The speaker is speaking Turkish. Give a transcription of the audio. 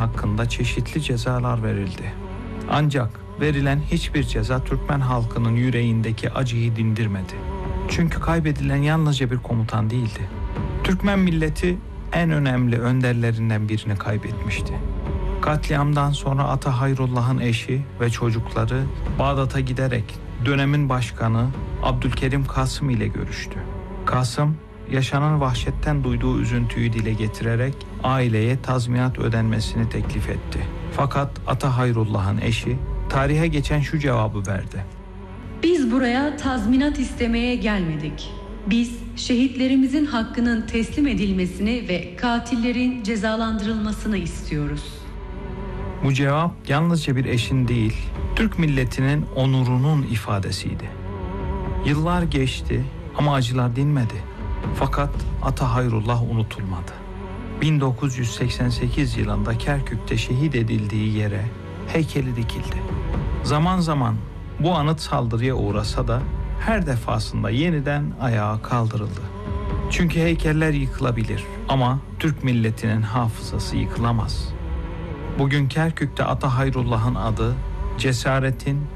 hakkında çeşitli cezalar verildi. Ancak verilen hiçbir ceza Türkmen halkının yüreğindeki acıyı dindirmedi. Çünkü kaybedilen yalnızca bir komutan değildi. Türkmen milleti en önemli önderlerinden birini kaybetmişti. Katliamdan sonra Ata Hayrullah'ın eşi ve çocukları Bağdat'a giderek dönemin başkanı Abdülkerim Kasım ile görüştü. Kasım, yaşanan vahşetten duyduğu üzüntüyü dile getirerek aileye tazminat ödenmesini teklif etti. Fakat Ata Hayrullah'ın eşi tarihe geçen şu cevabı verdi: "Biz buraya tazminat istemeye gelmedik. Biz şehitlerimizin hakkının teslim edilmesini ve katillerin cezalandırılmasını istiyoruz." Bu cevap yalnızca bir eşin değil, Türk milletinin onurunun ifadesiydi. Yıllar geçti ama acılar dinmedi. Fakat Ata Hayrullah unutulmadı. 1988 yılında Kerkük'te şehit edildiği yere heykeli dikildi. Zaman zaman bu anıt saldırıya uğrasa da her defasında yeniden ayağa kaldırıldı. Çünkü heykeller yıkılabilir ama Türk milletinin hafızası yıkılamaz. Bugün Kerkük'te Ata Hayrullah'ın adı cesaretin